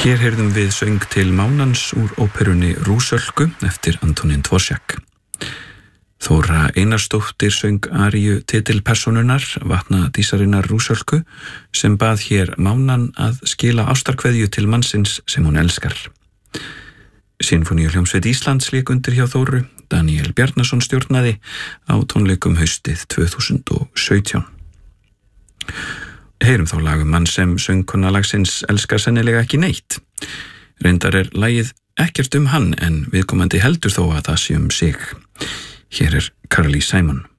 Hér heyrðum við söng til Mánans úr óperunni Rúsölku eftir Antonín Dvořák. Þóra Einarsdóttir söng aríu titilpersónunnar vatnadísarinnar Rúsölku sem bað hér Mánan að skila ástarkveðju til mannsins sem hún elskar. Sinfóníuhljómsveit Íslands lék undir hjá Þóru, Daníel Bjarnason stjórnaði á tónleikum haustið 2017. Heyrum þá lag mann sem söngkona lagsins elskar sennilega ekki neitt. Reyndar lagið ekkert hann en viðkomandi heldur þó að það sé sig. Hér Carly Simon.